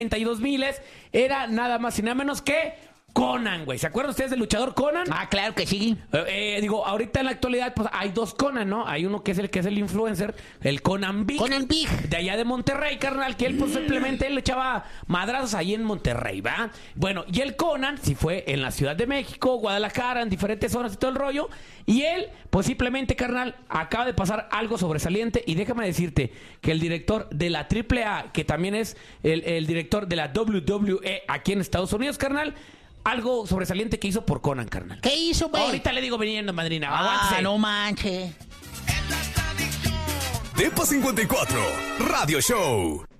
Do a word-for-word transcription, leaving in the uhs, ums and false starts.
treinta y dos miles era nada más y nada menos que Conan, güey. ¿Se acuerdan ustedes del luchador Conan? Ah, claro que sí. Eh, eh, digo, ahorita en la actualidad, pues hay dos Conan, ¿no? Hay uno que es el que es el influencer, el Conan Big. Conan Big. De allá de Monterrey, carnal, que él pues simplemente él le echaba madrazos ahí en Monterrey, ¿va? Bueno, y el Conan sí fue en la Ciudad de México, Guadalajara, en diferentes zonas y todo el rollo. Y él, pues simplemente, carnal, acaba de pasar algo sobresaliente. Y déjame decirte que el director de la triple A, que también es el, el director de la doble u doble u E aquí en Estados Unidos, carnal, algo sobresaliente que hizo por Conan, carnal. ¿Qué hizo, güey? Ahorita le digo viniendo, madrina. Ah, Aguántese. no manches. Depa cincuenta y cuatro Radio Show.